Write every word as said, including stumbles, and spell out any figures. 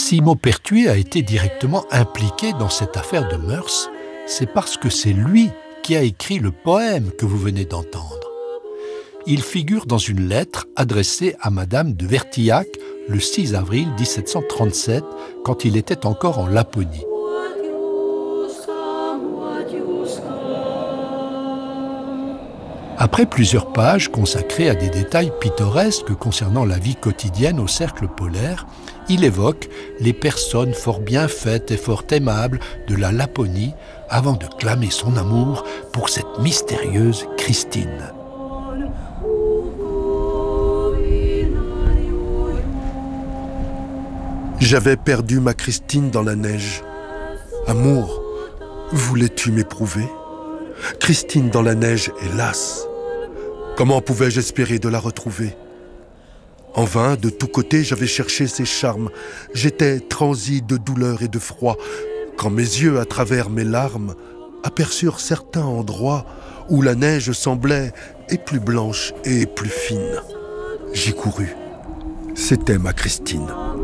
Si Maupertuis a été directement impliqué dans cette affaire de mœurs, c'est parce que c'est lui qui a écrit le poème que vous venez d'entendre. Il figure dans une lettre adressée à Madame de Vertillac le six avril dix-sept cent trente-sept, quand il était encore en Laponie. Après plusieurs pages consacrées à des détails pittoresques concernant la vie quotidienne au cercle polaire, il évoque les personnes fort bien faites et fort aimables de la Laponie avant de clamer son amour pour cette mystérieuse Christine. J'avais perdu ma Christine dans la neige. Amour, voulais-tu m'éprouver ? Christine dans la neige, hélas. Comment pouvais-je espérer de la retrouver ? En vain, de tous côtés, j'avais cherché ses charmes. J'étais transi de douleur et de froid, quand mes yeux, à travers mes larmes, aperçurent certains endroits où la neige semblait et plus blanche et plus fine. J'y courus. C'était ma Christine.